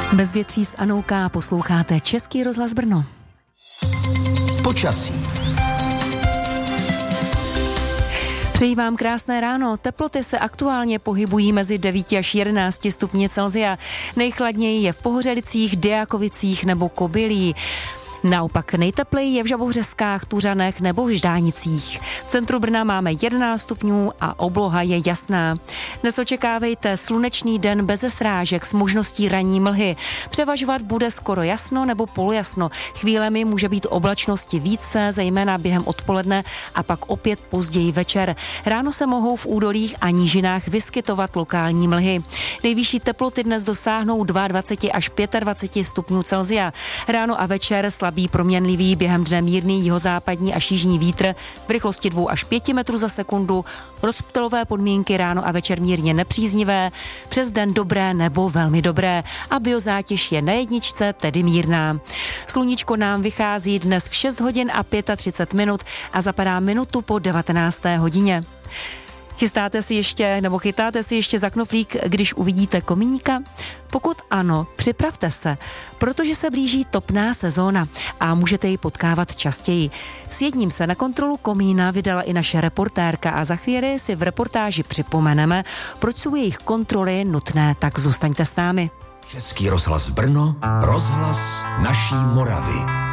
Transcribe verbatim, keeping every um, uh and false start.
Bez větří s Anou K. posloucháte Český rozhlas Brno. Počasí. Přeji vám krásné ráno. Teploty se aktuálně pohybují mezi devíti až jedenácti stupni Celsia. Nejchladněji je v Pohořelicích, Diákovicích nebo Kobylí. Naopak nejtepleji je v Žabovřeskách, Tuřanech nebo v Ždánicích. V centru Brna máme jedenáct stupňů a obloha je jasná. Dnes očekávejte slunečný den beze srážek s možností ranní mlhy. Převažovat bude skoro jasno nebo polojasno. Chvílemi může být oblačnosti více, zejména během odpoledne a pak opět později večer. Ráno se mohou v údolích a nížinách vyskytovat lokální mlhy. Nejvyšší teploty dnes dosáhnou dvacet dva až dvacet pět stupňů Celsia. Ráno a večer slabý proměnlivý, během dne mírný jihozápadní až jižní vítr v rychlosti dva až pět metrů za sekundu, rozptylové podmínky ráno a večer mírně nepříznivé, přes den dobré nebo velmi dobré a biozátěž je na jedničce, tedy mírná. Sluníčko nám vychází dnes v šest hodin a třicet pět minut a zapadá minutu po devatenácté hodině. Chystáte si ještě, nebo chytáte si ještě za knoflík, když uvidíte komíníka? Pokud ano, připravte se, protože se blíží topná sezóna a můžete ji potkávat častěji. S jedním se na kontrolu komína vydala i naše reportérka a za chvíli si v reportáži připomeneme, proč jsou jejich kontroly nutné, tak zůstaňte s námi. Český rozhlas Brno, rozhlas naší Moravy.